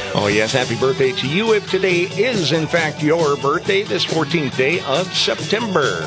Oh, yes, happy birthday to you if today is, in fact, your birthday, this 14th day of September.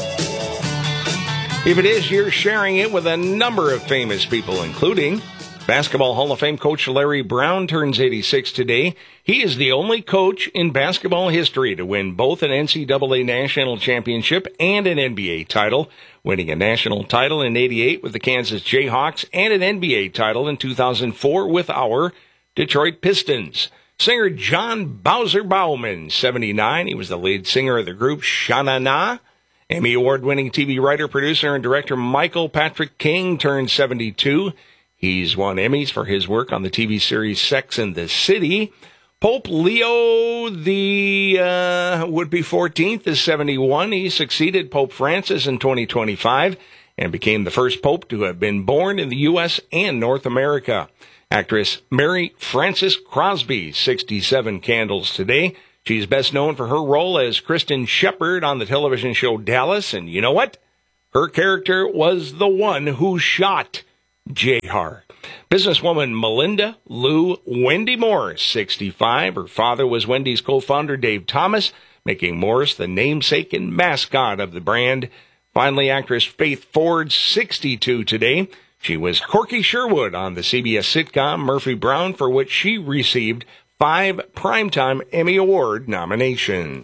If it is, you're sharing it with a number of famous people, including Basketball Hall of Fame coach Larry Brown turns 86 today. He is the only coach in basketball history to win both an NCAA national championship and an NBA title, winning a national title in 88 with the Kansas Jayhawks and an NBA title in 2004 with our Detroit Pistons. Singer John Bowser Bauman, 79. He was the lead singer of the group Sha-Na-Na. Emmy Award-winning TV writer, producer, and director Michael Patrick King turned 72. He's won Emmys for his work on the TV series Sex and the City. Pope Leo the would-be 14th is 71. He succeeded Pope Francis in 2025 and became the first pope to have been born in the U.S. and North America. Actress Mary Frances Crosby, 67 candles today. She's best known for her role as Kristen Shepard on the television show Dallas. And you know what? Her character was the one who shot J.R. Businesswoman Melinda Lou Wendy Morris, 65. Her father was Wendy's co-founder Dave Thomas, making Morris the namesake and mascot of the brand. Finally, actress Faith Ford, 62 today. She was Corky Sherwood on the CBS sitcom Murphy Brown, for which she received 5 Primetime Emmy Award nominations.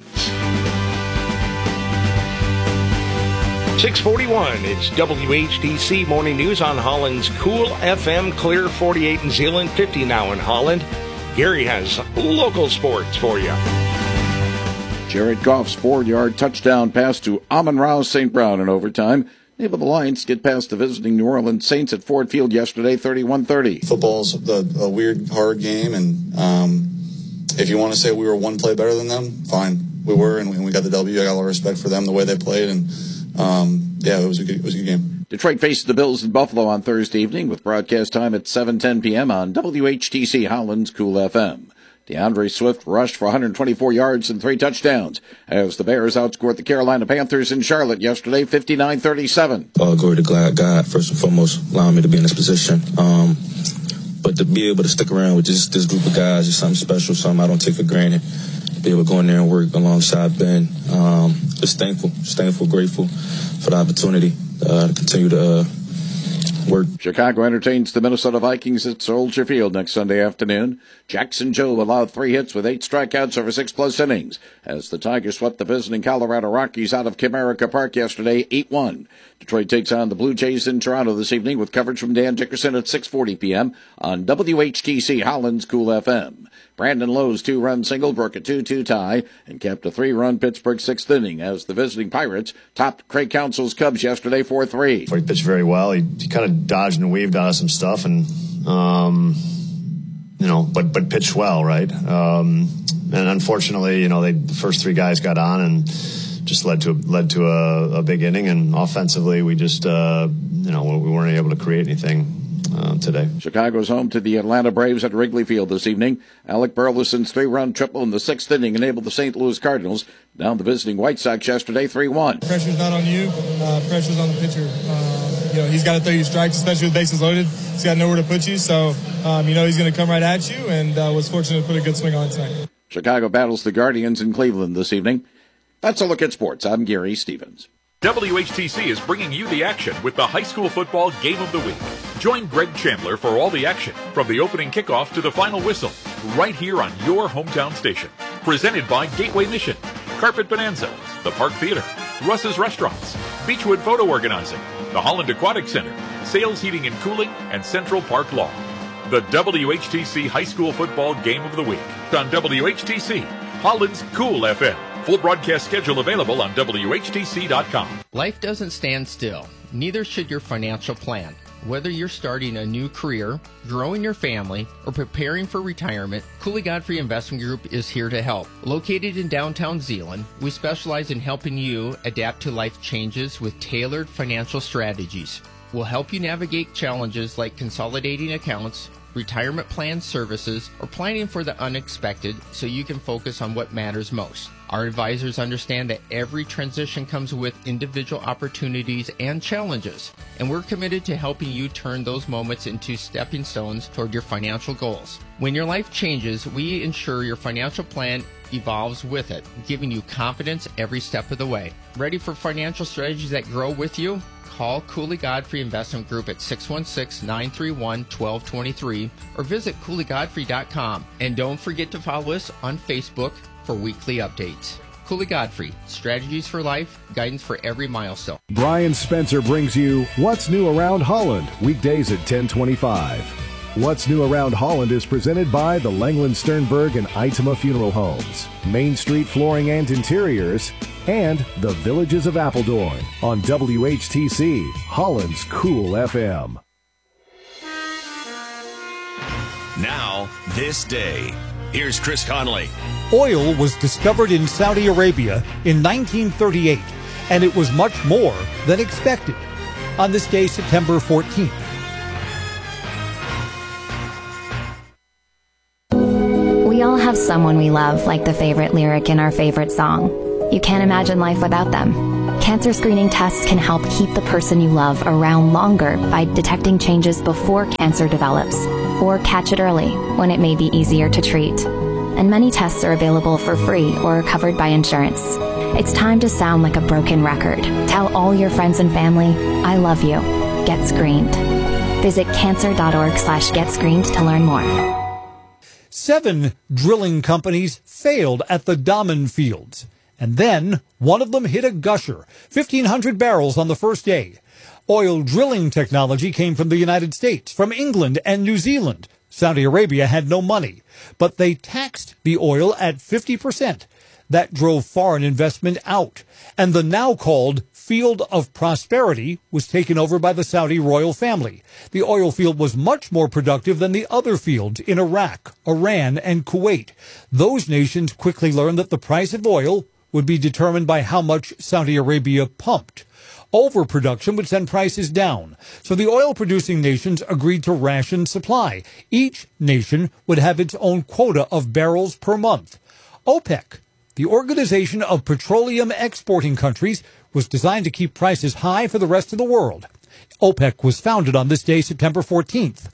6:41, it's WHTC Morning News on Holland's Cool FM, clear 48 in Zeeland, 50 now in Holland. Gary has local sports for you. Jared Goff's 4-yard touchdown pass to Amon-Ra St. Brown in overtime enabled the Lions to get past the visiting New Orleans Saints at Ford Field yesterday, 31-30. Football's a weird, hard game, and if you want to say we were one play better than them, fine. We were, and we got the W. I got a lot of respect for them, the way they played, and it was a good game. Detroit faces the Bills in Buffalo on Thursday evening with broadcast time at 7:10 p.m. on WHTC Holland's Cool FM. DeAndre Swift rushed for 124 yards and 3 touchdowns as the Bears outscored the Carolina Panthers in Charlotte yesterday, 59-37. Glory to God, first and foremost, allowing me to be in this position. But to be able to stick around with this group of guys is something special, something I don't take for granted. Be able to go in there and work alongside Ben. Just thankful, grateful for the opportunity to continue to work. Chicago entertains the Minnesota Vikings at Soldier Field next Sunday afternoon. Jackson Joe allowed 3 hits with 8 strikeouts over 6+ innings as the Tigers swept the visiting Colorado Rockies out of Comerica Park yesterday, 8-1. Detroit takes on the Blue Jays in Toronto this evening with coverage from Dan Dickerson at 6:40 p.m. on WHTC Holland's Cool FM. Brandon Lowe's 2-run single broke a 2-2 tie and kept a 3-run Pittsburgh 6th inning as the visiting Pirates topped Craig Counsell's Cubs yesterday 4-3. He pitched very well. He kind of dodged and weaved out of some stuff and, but pitched well, right? And unfortunately, the first 3 guys got on and just led to a big inning. And offensively, we just, we weren't able to create anything today. Chicago's home to the Atlanta Braves at Wrigley Field this evening. Alec Burleson's 3-run triple in the 6th inning enabled the St. Louis Cardinals down the visiting White Sox yesterday 3-1. Pressure's not on you. Pressure's on the pitcher. He's got to throw you strikes, especially with bases loaded. He's got nowhere to put you, so he's going to come right at you, and was fortunate to put a good swing on tonight. Chicago battles the Guardians in Cleveland this evening. That's a look at sports. I'm Gary Stevens. WHTC is bringing you the action with the high school football game of the week. Join Greg Chandler for all the action, from the opening kickoff to the final whistle, right here on your hometown station. Presented by Gateway Mission, Carpet Bonanza, the Park Theater, Russ's Restaurants, Beechwood Photo Organizing, the Holland Aquatic Center, Sales Heating and Cooling, and Central Park Law. The WHTC High School Football Game of the Week on WHTC, Holland's Cool FM. Full broadcast schedule available on WHTC.com. Life doesn't stand still. Neither should your financial plan. Whether you're starting a new career, growing your family, or preparing for retirement, Cooley Godfrey Investment Group is here to help. Located in downtown Zeeland, we specialize in helping you adapt to life changes with tailored financial strategies. We'll help you navigate challenges like consolidating accounts, retirement plan services, or planning for the unexpected so you can focus on what matters most. Our advisors understand that every transition comes with individual opportunities and challenges, and we're committed to helping you turn those moments into stepping stones toward your financial goals. When your life changes, we ensure your financial plan evolves with it, giving you confidence every step of the way. Ready for financial strategies that grow with you? Call Cooley Godfrey Investment Group at 616-931-1223 or visit CooleyGodfrey.com. And don't forget to follow us on Facebook for weekly updates. Cooley Godfrey, strategies for life, guidance for every milestone. Brian Spencer brings you What's New Around Holland, weekdays at 10:25. What's New Around Holland is presented by the Langland Sternberg and Itema Funeral Homes, Main Street Flooring and Interiors, and the Villages of Appledorn on WHTC, Holland's Cool FM. Now, this day. Here's Chris Conley. Oil was discovered in Saudi Arabia in 1938, and it was much more than expected. On this day, September 14th. We all have someone we love, like the favorite lyric in our favorite song. You can't imagine life without them. Cancer screening tests can help keep the person you love around longer by detecting changes before cancer develops, or catch it early when it may be easier to treat. And many tests are available for free or covered by insurance. It's time to sound like a broken record. Tell all your friends and family, I love you. Get screened. Visit cancer.org/getscreened to learn more. 7 drilling companies failed at the Daman fields. And then one of them hit a gusher, 1,500 barrels on the first day. Oil drilling technology came from the United States, from England and New Zealand. Saudi Arabia had no money, but they taxed the oil at 50%. That drove foreign investment out, and the now called Field of Prosperity was taken over by the Saudi royal family. The oil field was much more productive than the other fields in Iraq, Iran, and Kuwait. Those nations quickly learned that the price of oil would be determined by how much Saudi Arabia pumped. Overproduction would send prices down, so the oil-producing nations agreed to ration supply. Each nation would have its own quota of barrels per month. OPEC, the Organization of Petroleum Exporting Countries, was designed to keep prices high for the rest of the world. OPEC was founded on this day, September 14th,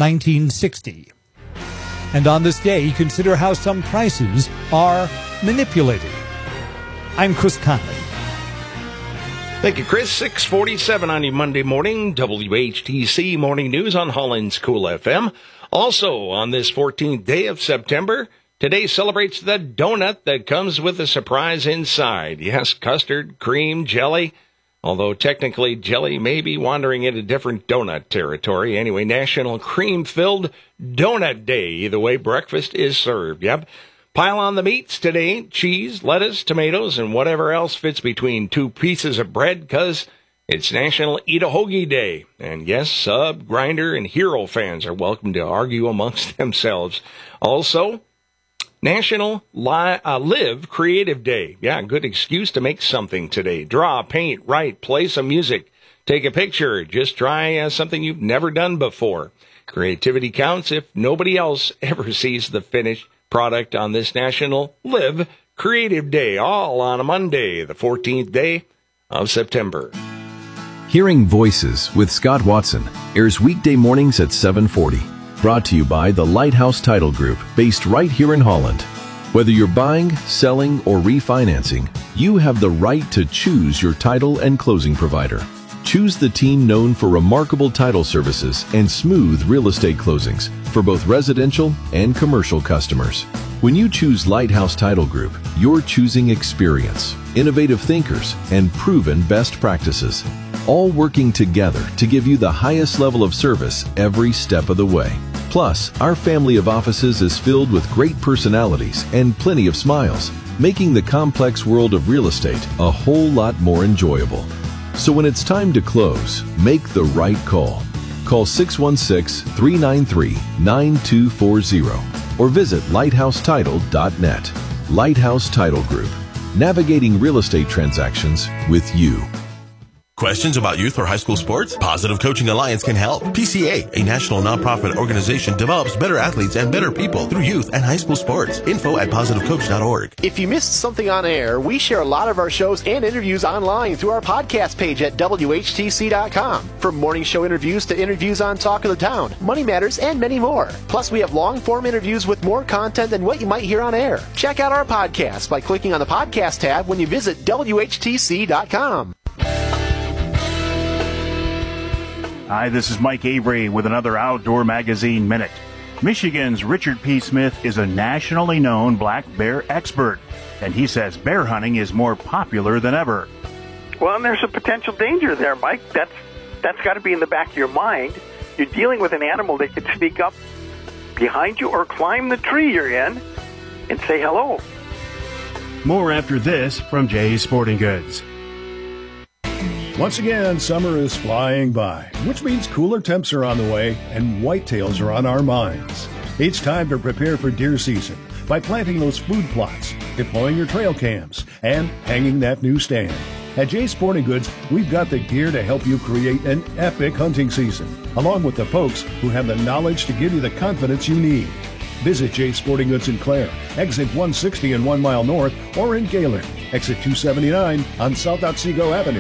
1960. And on this day, consider how some prices are manipulated. I'm Chris Conley. Thank you, Chris. 6:47 on your Monday morning, WHTC Morning News on Holland's Cool FM. Also, on this 14th day of September, today celebrates the donut that comes with a surprise inside. Yes, custard, cream, jelly. Although technically jelly may be wandering into different donut territory. Anyway, National Cream-Filled Donut Day. Either way, breakfast is served. Yep. Pile on the meats today, cheese, lettuce, tomatoes, and whatever else fits between 2 pieces of bread, because it's National Eat a Hoagie Day. And yes, Sub, Grinder, and Hero fans are welcome to argue amongst themselves. Also, National Live Creative Day. Yeah, good excuse to make something today. Draw, paint, write, play some music, take a picture, just try something you've never done before. Creativity counts if nobody else ever sees the finished product on this National Live Creative Day, all on a Monday, the 14th day of September. Hearing Voices with Scott Watson airs weekday mornings at 7:40. Brought to you by the Lighthouse Title Group, based right here in Holland. Whether you're buying, selling, or refinancing, you have the right to choose your title and closing provider. Choose the team known for remarkable title services and smooth real estate closings for both residential and commercial customers. When you choose Lighthouse Title Group, you're choosing experience, innovative thinkers, and proven best practices, all working together to give you the highest level of service every step of the way. Plus, our family of offices is filled with great personalities and plenty of smiles, making the complex world of real estate a whole lot more enjoyable. So when it's time to close, make the right call. Call 616-393-9240 or visit lighthousetitle.net. Lighthouse Title Group, navigating real estate transactions with you. Questions about youth or high school sports? Positive Coaching Alliance can help. PCA, a national nonprofit organization, develops better athletes and better people through youth and high school sports. Info at positivecoach.org. If you missed something on air, we share a lot of our shows and interviews online through our podcast page at WHTC.com. From morning show interviews to interviews on Talk of the Town, Money Matters, and many more. Plus, we have long-form interviews with more content than what you might hear on air. Check out our podcast by clicking on the podcast tab when you visit WHTC.com. Hi, this is Mike Avery with another Outdoor Magazine Minute. Michigan's Richard P. Smith is a nationally known black bear expert, and he says bear hunting is more popular than ever. Well, and there's a potential danger there, Mike. That's got to be in the back of your mind. You're dealing with an animal that could sneak up behind you or climb the tree you're in and say hello. More after this from Jay's Sporting Goods. Once again, summer is flying by, which means cooler temps are on the way and whitetails are on our minds. It's time to prepare for deer season by planting those food plots, deploying your trail cams, and hanging that new stand. At Jay's Sporting Goods, we've got the gear to help you create an epic hunting season, along with the folks who have the knowledge to give you the confidence you need. Visit Jay's Sporting Goods in Clare, exit 160 and 1 mile north, or in Gaylord, exit 279 on South Otsego Avenue.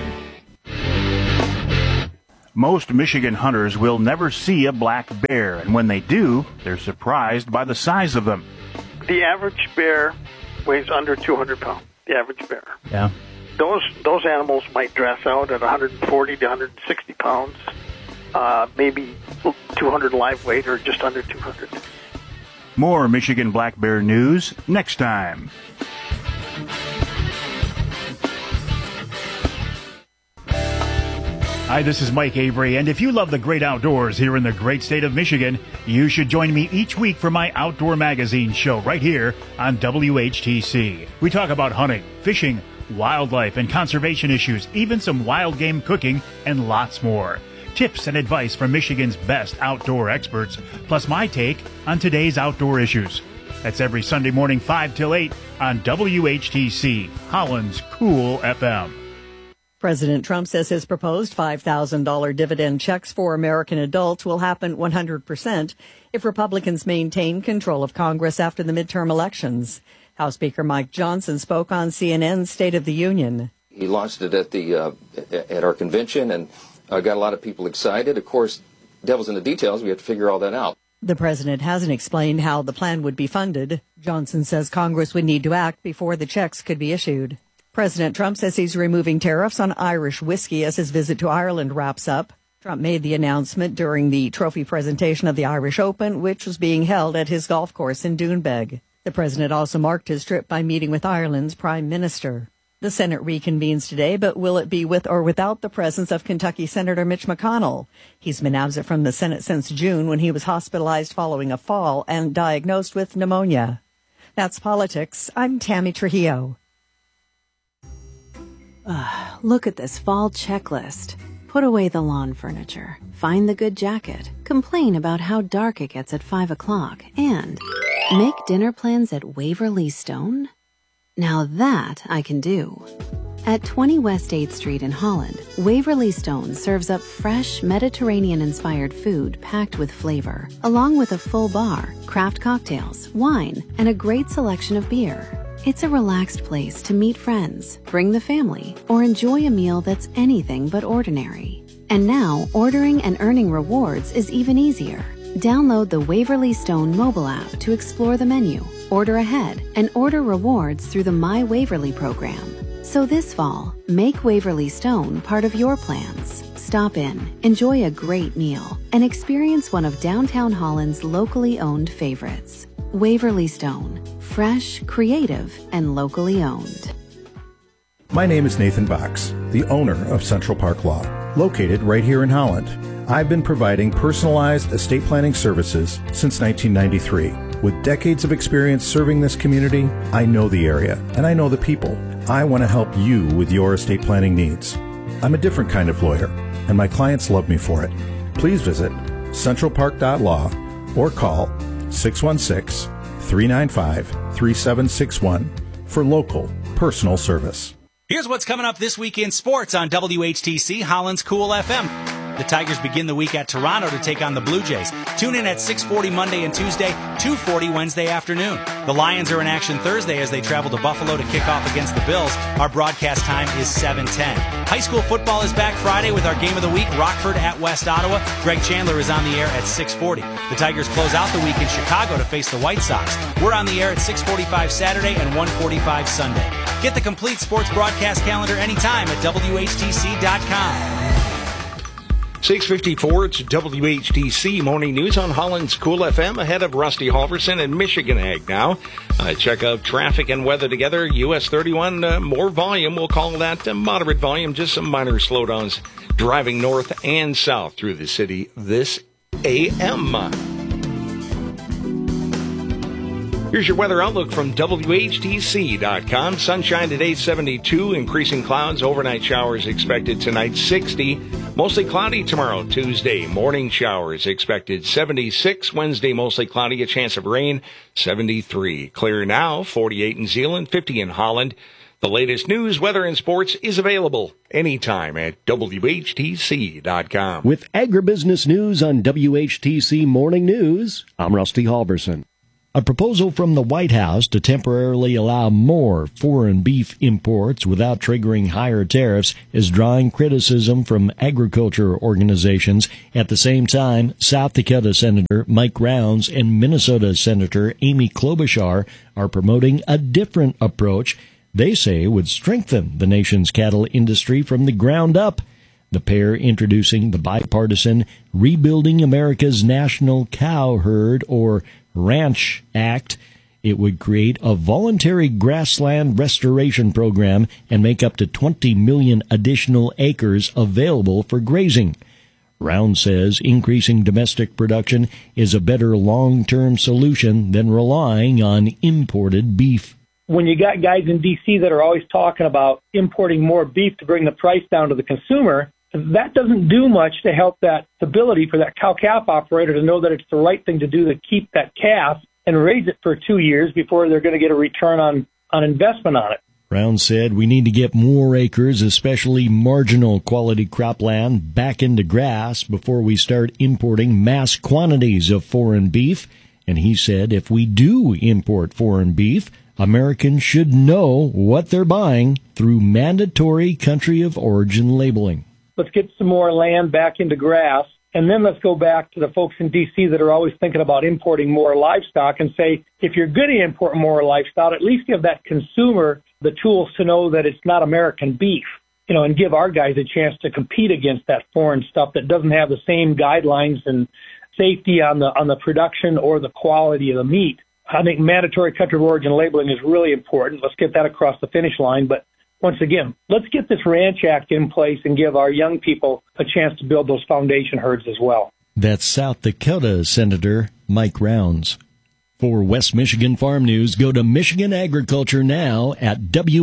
Most Michigan hunters will never see a black bear, and when they do, they're surprised by the size of them. The average bear weighs under 200 pounds, the average bear. Yeah. Those animals might dress out at 140 to 160 pounds, maybe 200 live weight or just under 200. More Michigan black bear news next time. Hi, this is Mike Avery, and if you love the great outdoors here in the great state of Michigan, you should join me each week for my Outdoor Magazine show right here on WHTC. We talk about hunting, fishing, wildlife, and conservation issues, even some wild game cooking, and lots more. Tips and advice from Michigan's best outdoor experts, plus my take on today's outdoor issues. That's every Sunday morning 5 till 8 on WHTC, Holland's Cool FM. President Trump says his proposed $5,000 dividend checks for American adults will happen 100% if Republicans maintain control of Congress after the midterm elections. House Speaker Mike Johnson spoke on CNN's State of the Union. He launched it at our convention and got a lot of people excited. Of course, devil's in the details. We have to figure all that out. The president hasn't explained how the plan would be funded. Johnson says Congress would need to act before the checks could be issued. President Trump says he's removing tariffs on Irish whiskey as his visit to Ireland wraps up. Trump made the announcement during the trophy presentation of the Irish Open, which was being held at his golf course in Doonbeg. The president also marked his trip by meeting with Ireland's prime minister. The Senate reconvenes today, but will it be with or without the presence of Kentucky Senator Mitch McConnell? He's been absent from the Senate since June when he was hospitalized following a fall and diagnosed with pneumonia. That's politics. I'm Tammy Trujillo. Look at this fall checklist. Put away the lawn furniture. Find the good jacket. Complain about how dark it gets at 5 o'clock. And make dinner plans at Waverly Stone? Now that I can do. At 20 West 8th Street in Holland, Waverly Stone serves up fresh, Mediterranean-inspired food packed with flavor, along with a full bar, craft cocktails, wine, and a great selection of beer. It's a relaxed place to meet friends, bring the family, or enjoy a meal that's anything but ordinary. And now, ordering and earning rewards is even easier. Download the Waverly Stone mobile app to explore the menu, order ahead, and order rewards through the My Waverly program. So this fall, make Waverly Stone part of your plans. Stop in, enjoy a great meal, and experience one of downtown Holland's locally owned favorites. Waverly Stone. Fresh, creative, and locally owned. My name is Nathan Box, the owner of Central Park Law, located right here in Holland. I've been providing personalized estate planning services since 1993. With decades of experience serving this community, I know the area and I know the people. I want to help you with your estate planning needs. I'm a different kind of lawyer, and my clients love me for it. Please visit centralpark.law or call 616-395-3761 for local personal service. Here's what's coming up this week in sports on WHTC, Holland's Cool FM. The Tigers begin the week at Toronto to take on the Blue Jays. Tune in at 6:40 Monday and Tuesday, 2:40 Wednesday afternoon. The Lions are in action Thursday as they travel to Buffalo to kick off against the Bills. Our broadcast time is 7:10. High school football is back Friday with our game of the week, Rockford at West Ottawa. Greg Chandler is on the air at 6:40. The Tigers close out the week in Chicago to face the White Sox. We're on the air at 6:45 Saturday and 1:45 Sunday. Get the complete sports broadcast calendar anytime at WHTC.com. 6:54, it's WHTC Morning News on Holland's Cool FM ahead of Rusty Halverson and Michigan Ag now. Check out traffic and weather together. US 31, more volume. We'll call that moderate volume. Just some minor slowdowns driving north and south through the city this AM. Here's your weather outlook from WHTC.com. Sunshine today, 72. Increasing clouds. Overnight showers expected tonight, 60. Mostly cloudy tomorrow, Tuesday. Morning showers expected, 76. Wednesday, mostly cloudy. A chance of rain, 73. Clear now, 48 in Zeeland, 50 in Holland. The latest news, weather, and sports is available anytime at WHTC.com. With agribusiness news on WHTC Morning News, I'm Rusty Halverson. A proposal from the White House to temporarily allow more foreign beef imports without triggering higher tariffs is drawing criticism from agriculture organizations. At the same time, South Dakota Senator Mike Rounds and Minnesota Senator Amy Klobuchar are promoting a different approach they say would strengthen the nation's cattle industry from the ground up. The pair introducing the bipartisan Rebuilding America's National Cow Herd, or Ranch Act. It would create a voluntary grassland restoration program and make up to 20 million additional acres available for grazing. Round says increasing domestic production is a better long-term solution than relying on imported beef. When you got guys in D.C. that are always talking about importing more beef to bring the price down to the consumer, that doesn't do much to help that stability for that cow-calf operator to know that it's the right thing to do to keep that calf and raise it for 2 years before they're going to get a return on investment on it. Round said we need to get more acres, especially marginal quality cropland, back into grass before we start importing mass quantities of foreign beef. And he said if we do import foreign beef, Americans should know what they're buying through mandatory country of origin labeling. Let's get some more land back into grass, and then let's go back to the folks in D.C. that are always thinking about importing more livestock and say, if you're going to import more livestock, at least give that consumer the tools to know that it's not American beef, and give our guys a chance to compete against that foreign stuff that doesn't have the same guidelines and safety on the production or the quality of the meat. I think mandatory country of origin labeling is really important. Let's get that across the finish line, but once again, let's get this Ranch Act in place and give our young people a chance to build those foundation herds as well. That's South Dakota Senator Mike Rounds. For West Michigan Farm News, go to Michigan Agriculture Now at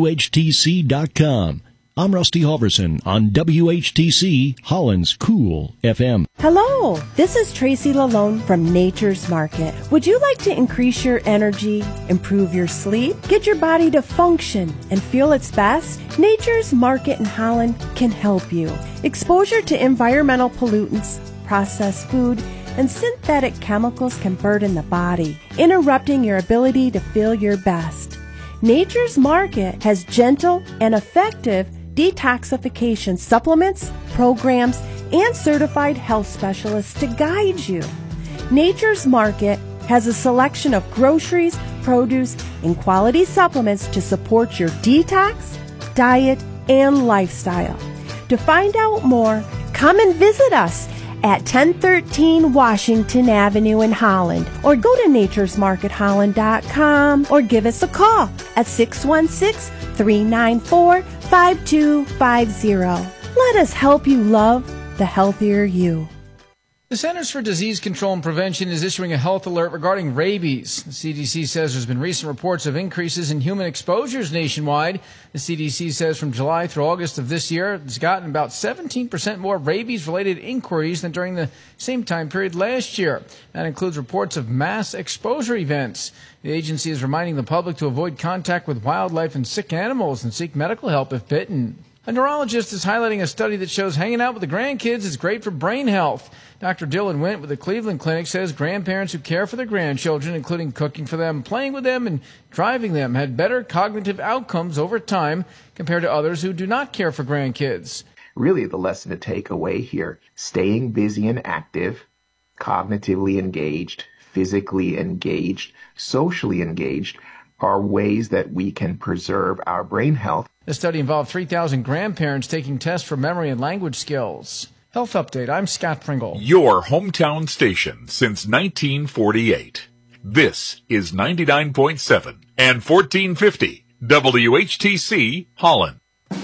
WHTC.com. I'm Rusty Halverson on WHTC, Holland's Cool FM. Hello, this is Tracy Lalone from Nature's Market. Would you like to increase your energy, improve your sleep, get your body to function and feel its best? Nature's Market in Holland can help you. Exposure to environmental pollutants, processed food, and synthetic chemicals can burden the body, interrupting your ability to feel your best. Nature's Market has gentle and effective detoxification supplements, programs, and certified health specialists to guide you. Nature's Market has a selection of groceries, produce, and quality supplements to support your detox, diet, and lifestyle. To find out more, come and visit us at 1013 Washington Avenue in Holland, or go to naturesmarketholland.com, or give us a call at 616-394-5250. Let us help you love the healthier you. The Centers for Disease Control and Prevention is issuing a health alert regarding rabies. The CDC says there's been recent reports of increases in human exposures nationwide. The CDC says from July through August of this year, it's gotten about 17% more rabies-related inquiries than during the same time period last year. That includes reports of mass exposure events. The agency is reminding the public to avoid contact with wildlife and sick animals and seek medical help if bitten. A neurologist is highlighting a study that shows hanging out with the grandkids is great for brain health. Dr. Dylan Wint with the Cleveland Clinic says grandparents who care for their grandchildren, including cooking for them, playing with them, and driving them, had better cognitive outcomes over time compared to others who do not care for grandkids. Really, the lesson to take away here, staying busy and active, cognitively engaged, physically engaged, socially engaged, are ways that we can preserve our brain health. The study involved 3,000 grandparents taking tests for memory and language skills. Health Update, I'm Scott Pringle. Your hometown station since 1948. This is 99.7 and 1450 WHTC Holland.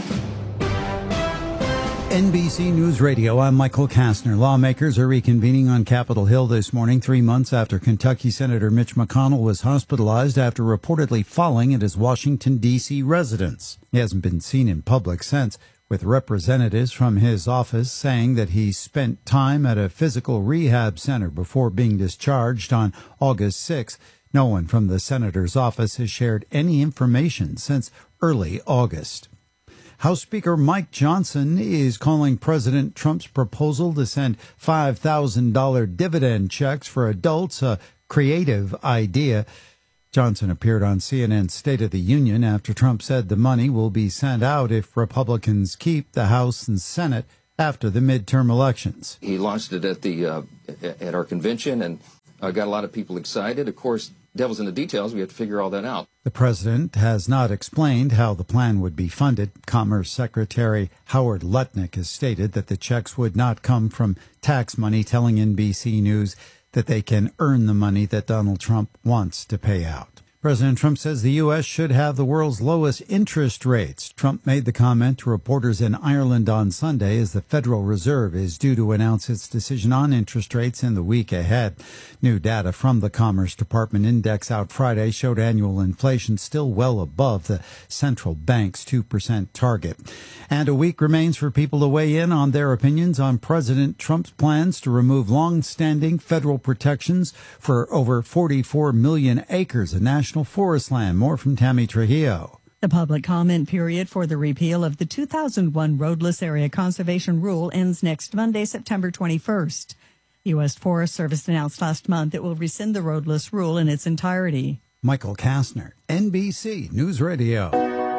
NBC News Radio, I'm Michael Kastner. Lawmakers are reconvening on Capitol Hill this morning, 3 months after Kentucky Senator Mitch McConnell was hospitalized after reportedly falling at his Washington, D.C. residence. He hasn't been seen in public since, with representatives from his office saying that he spent time at a physical rehab center before being discharged on August 6th. No one from the senator's office has shared any information since early August. House Speaker Mike Johnson is calling President Trump's proposal to send $5,000 dividend checks for adults a creative idea. Johnson appeared on CNN's State of the Union after Trump said the money will be sent out if Republicans keep the House and Senate after the midterm elections. He launched it at our convention and got a lot of people excited. Of course, devil's in the details. We have to figure all that out. The president has not explained how the plan would be funded. Commerce Secretary Howard Lutnick has stated that the checks would not come from tax money, telling NBC News that they can earn the money that Donald Trump wants to pay out. President Trump says the U.S. should have the world's lowest interest rates. Trump made the comment to reporters in Ireland on Sunday as the Federal Reserve is due to announce its decision on interest rates in the week ahead. New data from the Commerce Department index out Friday showed annual inflation still well above the central bank's 2% target. And a week remains for people to weigh in on their opinions on President Trump's plans to remove long-standing federal protections for over 44 million acres of national forest land. More from Tammy Trujillo. The public comment period for the repeal of the 2001 Roadless Area Conservation Rule ends next Monday, September 21st. The U.S. Forest Service announced last month it will rescind the roadless rule in its entirety. Michael Kastner, NBC News Radio.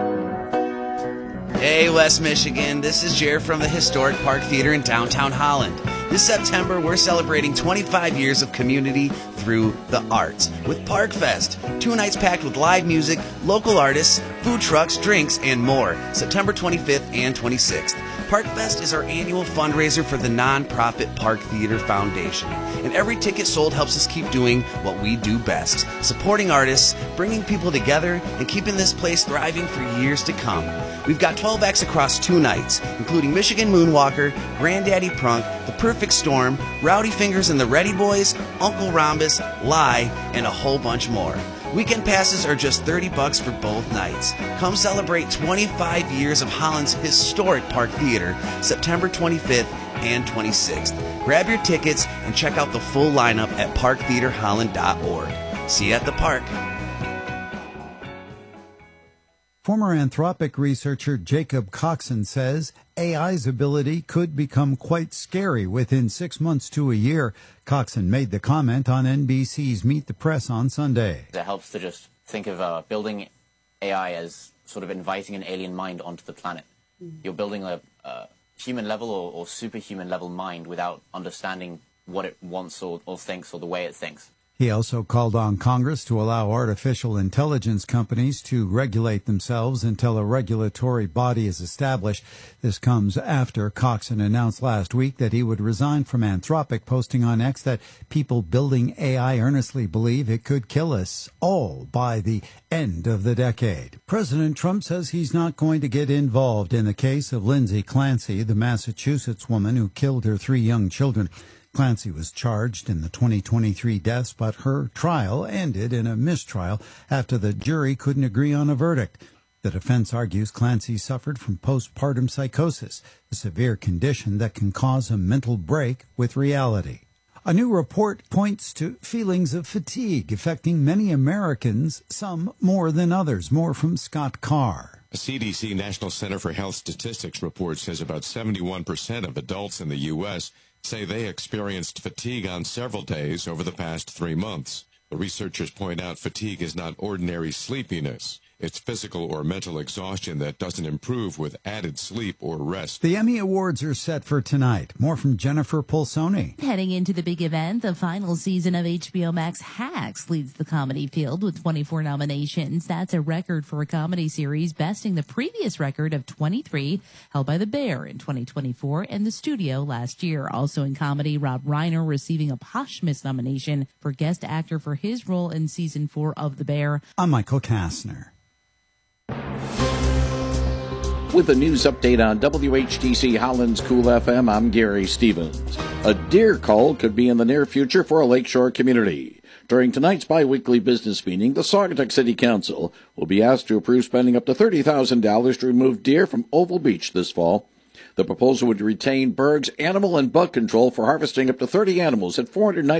Hey, West Michigan. This is Jer from the Historic Park Theater in downtown Holland. This September, we're celebrating 25 years of community through the arts with Park Fest. 2 nights packed with live music, local artists, food trucks, drinks, and more. September 25th and 26th. Park Fest is our annual fundraiser for the nonprofit Park Theater Foundation. And every ticket sold helps us keep doing what we do best. Supporting artists, bringing people together, and keeping this place thriving for years to come. We've got 12 acts across 2 nights, including Michigan Moonwalker, Granddaddy Prunk, The Perfect Storm, Rowdy Fingers and the Ready Boys, Uncle Rhombus, Lie, and a whole bunch more. Weekend passes are just $30 for both nights. Come celebrate 25 years of Holland's historic Park Theater, September 25th and 26th. Grab your tickets and check out the full lineup at parktheaterholland.org. See you at the park. Former Anthropic researcher Jacob Coxon says AI's ability could become quite scary within 6 months to a year. Coxon made the comment on NBC's Meet the Press on Sunday. It helps to just think of building AI as sort of inviting an alien mind onto the planet. You're building a human level or superhuman level mind without understanding what it wants or thinks or the way it thinks. He also called on Congress to allow artificial intelligence companies to regulate themselves until a regulatory body is established. This comes after Coxon announced last week that he would resign from Anthropic, posting on X that people building AI earnestly believe it could kill us all by the end of the decade. President Trump says he's not going to get involved in the case of Lindsay Clancy, the Massachusetts woman who killed her 3 young children. Clancy was charged in the 2023 deaths, but her trial ended in a mistrial after the jury couldn't agree on a verdict. The defense argues Clancy suffered from postpartum psychosis, a severe condition that can cause a mental break with reality. A new report points to feelings of fatigue affecting many Americans, some more than others. More from Scott Carr. A CDC National Center for Health Statistics report says about 71% of adults in the U.S. say they experienced fatigue on several days over the past 3 months. The researchers point out fatigue is not ordinary sleepiness. It's physical or mental exhaustion that doesn't improve with added sleep or rest. The Emmy Awards are set for tonight. More from Jennifer Pulsoni. Heading into the big event, the final season of HBO Max Hacks leads the comedy field with 24 nominations. That's a record for a comedy series, besting the previous record of 23 held by The Bear in 2024 and The Studio last year. Also in comedy, Rob Reiner receiving a posthumous nomination for Guest Actor for his role in Season 4 of The Bear. I'm Michael Kastner. With a news update on WHTC Holland's Cool FM, I'm Gary Stevens. A deer cull could be in the near future for a lakeshore community. During tonight's bi-weekly business meeting, the Saugatuck City Council will be asked to approve spending up to $30,000 to remove deer from Oval Beach this fall. The proposal would retain Berg's animal and bug control for harvesting up to 30 animals at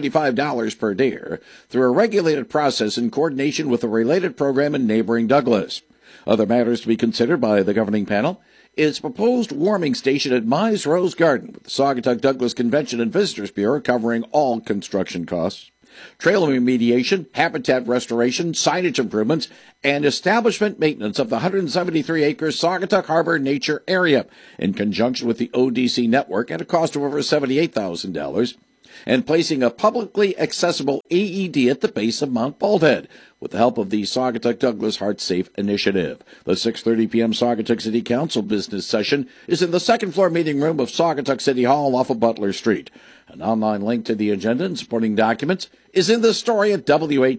$495 per deer through a regulated process in coordination with a related program in neighboring Douglas. Other matters to be considered by the governing panel is proposed warming station at Mize Rose Garden with the Saugatuck Douglas Convention and Visitors Bureau covering all construction costs, trail remediation, habitat restoration, signage improvements, and establishment maintenance of the 173-acre Saugatuck Harbor Nature Area in conjunction with the ODC network at a cost of over $78,000, and placing a publicly accessible AED at the base of Mount Baldhead with the help of the Saugatuck Douglas Heart Safe Initiative. The 6:30 p.m. Saugatuck City Council business session is in the second-floor meeting room of Saugatuck City Hall off of Butler Street. An online link to the agenda and supporting documents is in the story at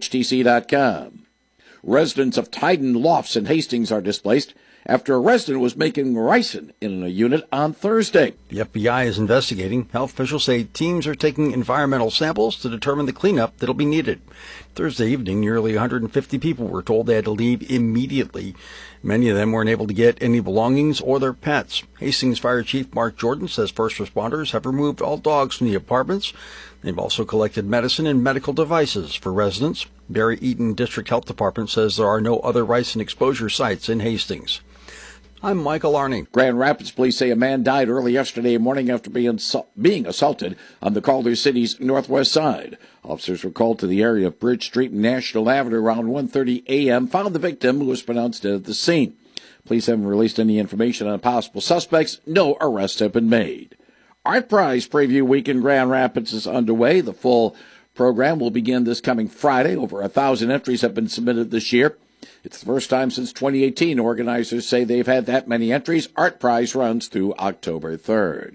WHTC.com. Residents of Tyden Lofts in Hastings are displaced after a resident was making ricin in a unit on Thursday. The FBI is investigating. Health officials say teams are taking environmental samples to determine the cleanup that'll be needed. Thursday evening, nearly 150 people were told they had to leave immediately. Many of them weren't able to get any belongings or their pets. Hastings Fire Chief Mark Jordan says first responders have removed all dogs from the apartments. They've also collected medicine and medical devices for residents. Barry Eaton District Health Department says there are no other ricin exposure sites in Hastings. I'm Michael Arning. Grand Rapids police say a man died early yesterday morning after being assaulted on the Calder City's northwest side. Officers were called to the area of Bridge Street and National Avenue around 1:30 a.m., found the victim, who was pronounced dead at the scene. Police haven't released any information on possible suspects. No arrests have been made. Art Prize Preview Week in Grand Rapids is underway. The full program will begin this coming Friday. Over 1,000 entries have been submitted this year. It's the first time since 2018 organizers say they've had that many entries. Art Prize runs through October 3rd.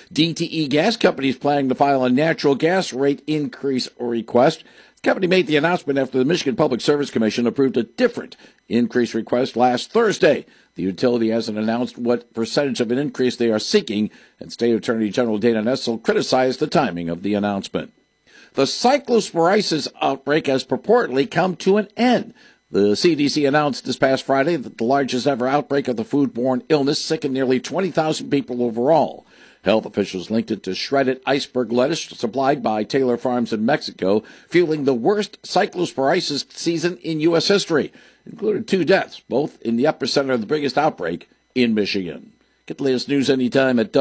DTE Gas Company is planning to file a natural gas rate increase request. The company made the announcement after the Michigan Public Service Commission approved a different increase request last Thursday. The utility hasn't announced what percentage of an increase they are seeking, and State Attorney General Dana Nessel criticized the timing of the announcement. The cyclosporisis outbreak has purportedly come to an end. The CDC announced this past Friday that the largest ever outbreak of the foodborne illness sickened nearly 20,000 people overall. Health officials linked it to shredded iceberg lettuce supplied by Taylor Farms in Mexico, fueling the worst cyclosporisis season in U.S. history. It included 2 deaths, both in the epicenter of the biggest outbreak in Michigan. Get the latest news anytime at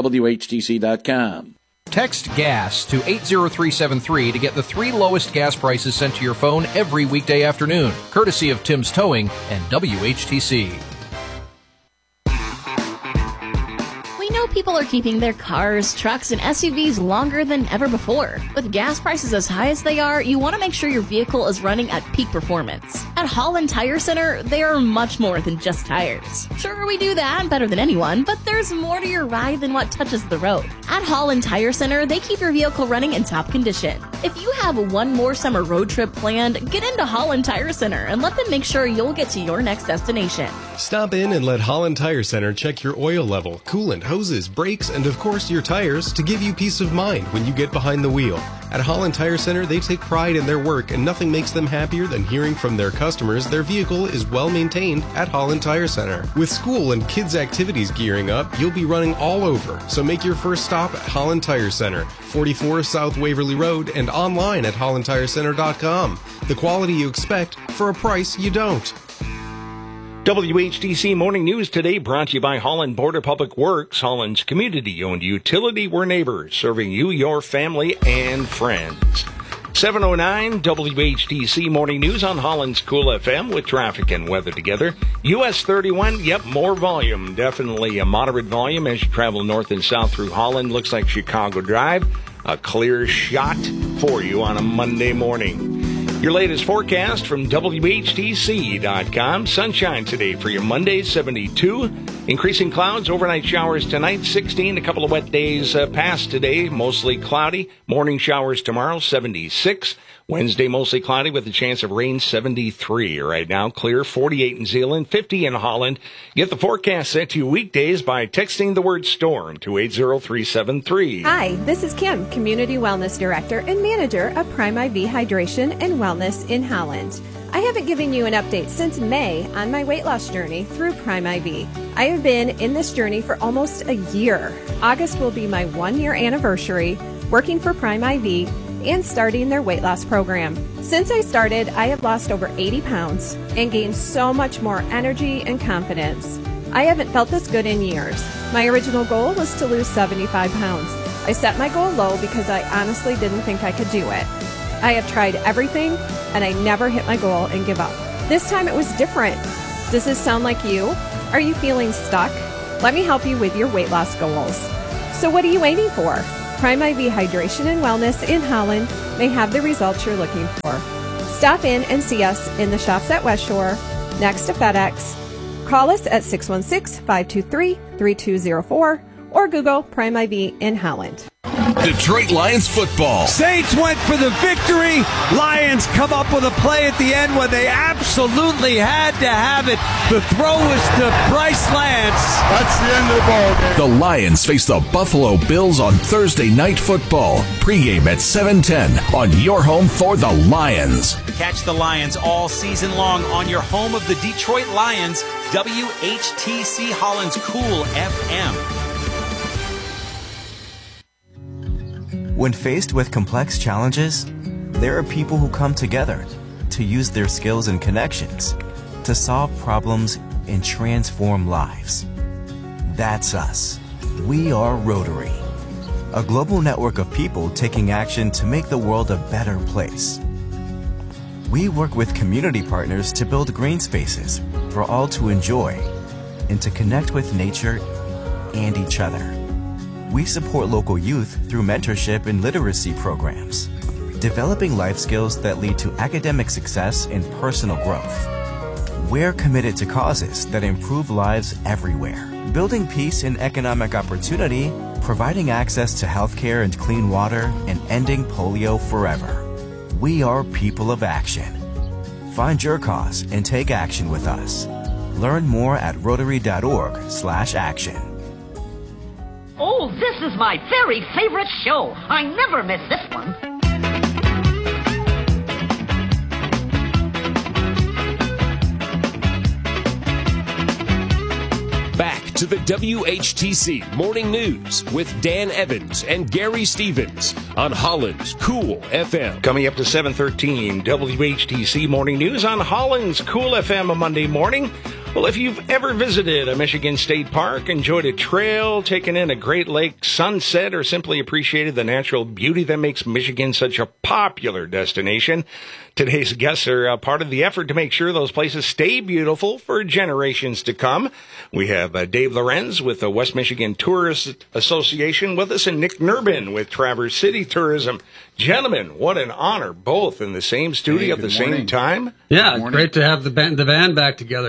WHTC.com. Text GAS to 80373 to get the 3 lowest gas prices sent to your phone every weekday afternoon, courtesy of Tim's Towing and WHTC. People are keeping their cars, trucks, and SUVs longer than ever before. With gas prices as high as they are, you want to make sure your vehicle is running at peak performance. At Holland Tire Center, they are much more than just tires. Sure, we do that better than anyone, but there's more to your ride than what touches the road. At Holland Tire Center, they keep your vehicle running in top condition. If you have one more summer road trip planned, get into Holland Tire Center and let them make sure you'll get to your next destination. Stop in and let Holland Tire Center check your oil level, coolant, hoses, brakes, and of course your tires to give you peace of mind when you get behind the wheel. At Holland Tire Center, they take pride in their work, and nothing makes them happier than hearing from their customers their vehicle is well maintained at Holland Tire Center. With school and kids' activities gearing up, you'll be running all over, so make your first stop at Holland Tire Center, 44 South Waverly Road, and online at hollandtirecenter.com. The quality you expect for a price you don't. WHTC Morning News today brought to you by Holland Border Public Works, Holland's community-owned utility. We're neighbors, serving you, your family, and friends. 7:09 WHTC Morning News on Holland's Cool FM with traffic and weather together. US 31, yep, more volume. Definitely a moderate volume as you travel north and south through Holland. Looks like Chicago Drive, a clear shot for you on a Monday morning. Your latest forecast from WHTC.com. Sunshine today for your Monday, 72. Increasing clouds, overnight showers tonight, 16. A couple of wet days past today, mostly cloudy. Morning showers tomorrow, 76. Wednesday, mostly cloudy with a chance of rain, 73. Right now, clear, 48 in Zeeland, 50 in Holland. Get the forecast sent to you weekdays by texting the word STORM to 80373. Hi, this is Kim, Community Wellness Director and Manager of Prime IV Hydration and Wellness in Holland. I haven't given you an update since May on my weight loss journey through Prime IV. I have been in this journey for almost a year. August will be my 1-year anniversary working for Prime IV and starting their weight loss program. Since I started, I have lost over 80 pounds and gained so much more energy and confidence. I haven't felt this good in years. My original goal was to lose 75 pounds. I set my goal low because I honestly didn't think I could do it. I have tried everything and I never hit my goal and give up. This time it was different. Does this sound like you? Are you feeling stuck? Let me help you with your weight loss goals. So what are you waiting for? Prime IV Hydration and Wellness in Holland may have the results you're looking for. Stop in and see us in the shops at West Shore, next to FedEx. Call us at 616-523-3204 or Google Prime IV in Holland. Detroit Lions football. Saints went for the victory. Lions come up with a play at the end when they absolutely had to have it. The throw was to Bryce Lance. That's the end of the ball game. The Lions face the Buffalo Bills on Thursday Night Football. Pregame at 7:10 on your home for the Lions. Catch the Lions all season long on your home of the Detroit Lions, WHTC Holland's Cool FM. When faced with complex challenges, there are people who come together to use their skills and connections to solve problems and transform lives. That's us. We are Rotary, a global network of people taking action to make the world a better place. We work with community partners to build green spaces for all to enjoy and to connect with nature and each other. We support local youth through mentorship and literacy programs, developing life skills that lead to academic success and personal growth. We're committed to causes that improve lives everywhere, building peace and economic opportunity, providing access to healthcare and clean water, and ending polio forever. We are people of action. Find your cause and take action with us. Learn more at rotary.org/action. Oh, this is my very favorite show. I never miss this one. Back to the WHTC Morning News with Dan Evans and Gary Stevens on Holland's Cool FM. Coming up to 7:13, WHTC Morning News on Holland's Cool FM a Monday morning. Well, if you've ever visited a Michigan State Park, enjoyed a trail, taken in a Great Lake sunset, or simply appreciated the natural beauty that makes Michigan such a popular destination, today's guests are part of the effort to make sure those places stay beautiful for generations to come. We have Dave Lorenz with the West Michigan Tourist Association with us, and Nick Nurbin with Traverse City Tourism. Gentlemen, what an honor, both in the same studio at the same time. Yeah, great to have the band back together here this morning.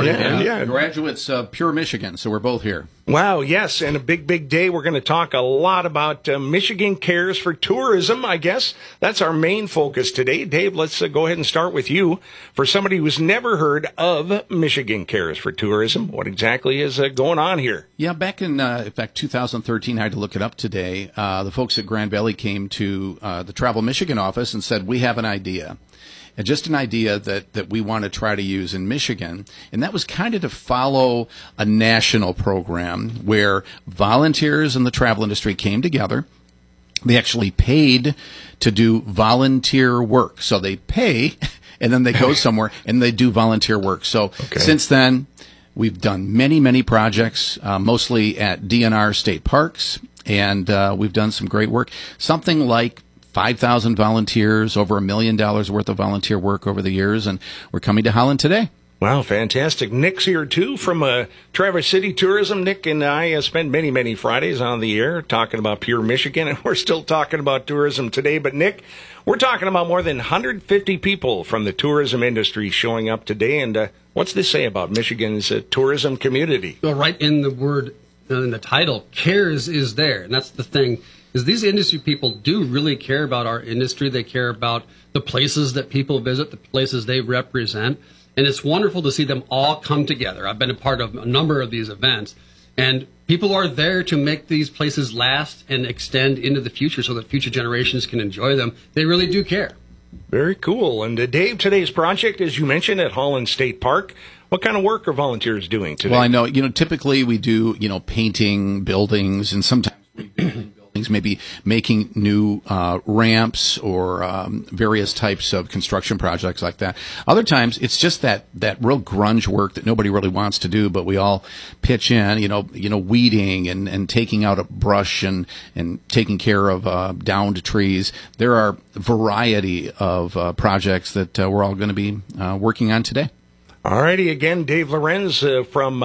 morning. Yeah. Graduates of Pure Michigan, so we're both here. Wow, yes, and a big, big day. We're going to talk a lot about Michigan Cares for Tourism, I guess. That's our main focus today. Dave, let's go ahead and start with you. For somebody who's never heard of Michigan Cares for Tourism, what exactly is going on here? Yeah, back in 2013, I had to look it up today. The folks at Grand Valley came to the Travel Michigan office and said, we have an idea. And just an idea that we want to try to use in Michigan. And that was kind of to follow a national program where volunteers in the travel industry came together. They actually paid to do volunteer work. So they pay, and then they go somewhere, and they do volunteer work. So since then, we've done many, many projects, mostly at DNR state parks, and we've done some great work. Something like 5,000 volunteers, over $1 million worth of volunteer work over the years, and we're coming to Holland today. Wow, fantastic. Nick's here, too, from Traverse City Tourism. Nick and I spend many, many Fridays on the air talking about Pure Michigan, and we're still talking about tourism today. But, Nick, we're talking about more than 150 people from the tourism industry showing up today. And what's this say about Michigan's tourism community? Well, right in the word, in the title, cares is there. And that's the thing. Is these industry people do really care about our industry. They care about the places that people visit, the places they represent. And it's wonderful to see them all come together. I've been a part of a number of these events. And people are there to make these places last and extend into the future so that future generations can enjoy them. They really do care. Very cool. And Dave, today's project, as you mentioned, at Holland State Park. What kind of work are volunteers doing today? Well, I know, typically we do, painting buildings, and sometimes we buildings, maybe making new ramps or various types of construction projects like that. Other times it's just that real grunge work that nobody really wants to do, but we all pitch in, weeding and taking out a brush and taking care of downed trees. There are a variety of projects that we're all going to be working on today. All righty, again, Dave Lorenz from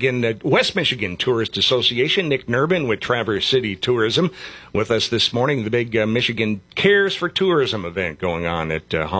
West Michigan Tourist Association, Nick Nurbin with Traverse City Tourism with us this morning, the big Michigan Cares for Tourism event going on at Holland.